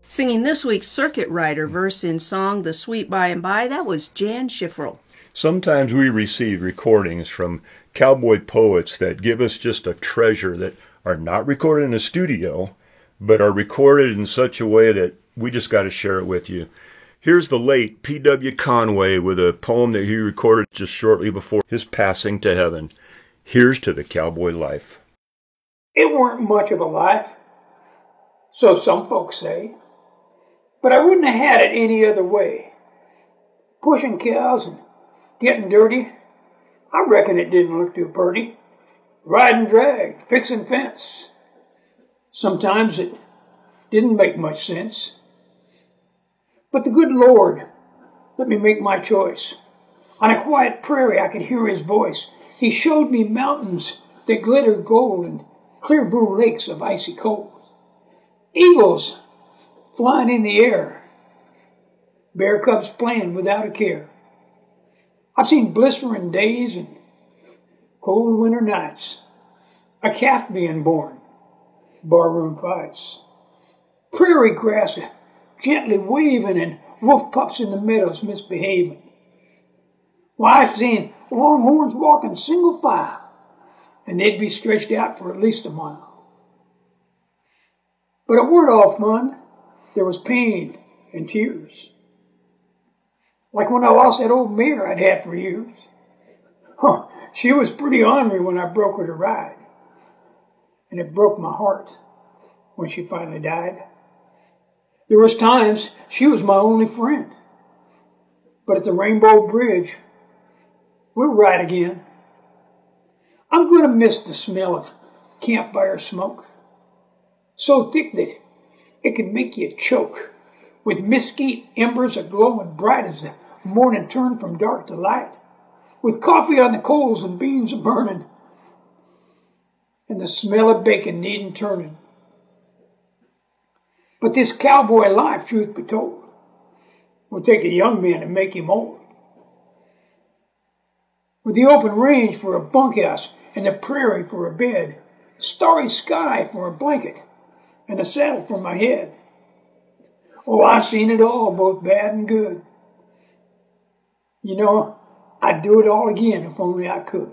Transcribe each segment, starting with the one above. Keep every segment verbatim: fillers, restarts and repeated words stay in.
Singing this week's Circuit Rider verse in song The Sweet By and By, that was Jan Schifferl. Sometimes we receive recordings from cowboy poets that give us just a treasure that are not recorded in a studio, but are recorded in such a way that we just got to share it with you. Here's the late P W Conway with a poem that he recorded just shortly before his passing to heaven. Here's to the cowboy life. It weren't much of a life, so some folks say, but I wouldn't have had it any other way. Pushing cows and getting dirty, I reckon it didn't look too purty. Riding drag, fixing fence. Sometimes it didn't make much sense. But the good Lord let me make my choice. On a quiet prairie I could hear his voice. He showed me mountains that glittered gold and clear blue lakes of icy cold. Eagles flying in the air. Bear cubs playing without a care. I've seen blistering days and cold winter nights. A calf being born. Barroom fights. Prairie grass gently waving and wolf pups in the meadows misbehaving. Well, I've seen longhorns walking single file, and they'd be stretched out for at least a mile. But it weren't all fun. There was pain and tears. Like when I lost that old mare I'd had for years. Huh, she was pretty ornery when I broke her to ride. And it broke my heart when she finally died. There was times she was my only friend. But at the Rainbow Bridge, we'll ride again. I'm going to miss the smell of campfire smoke. So thick that it could make you choke. With mesquite embers a-glowing bright as the morning turned from dark to light. With coffee on the coals and beans a-burning. And the smell of bacon needing turning. But this cowboy life, truth be told, will take a young man to make him old. With the open range for a bunkhouse and the prairie for a bed, starry sky for a blanket, and a saddle for my head. Oh, I've seen it all, both bad and good. You know, I'd do it all again if only I could.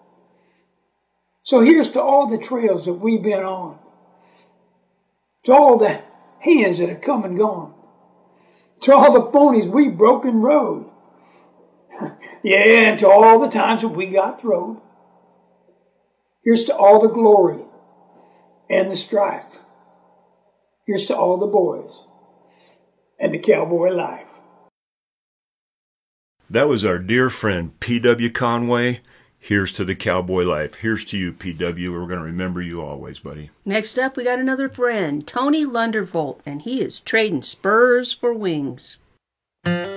So here's to all the trails that we've been on. To all the hands that have come and gone. To all the ponies we broke and rode. Yeah, and to all the times that we got throwed. Here's to all the glory and the strife. Here's to all the boys and the cowboy life. That was our dear friend P W Conway. Here's to the cowboy life. Here's to you, P W. We're going to remember you always, buddy. Next up, we got another friend, Tony Lundervolt, and he is trading spurs for wings.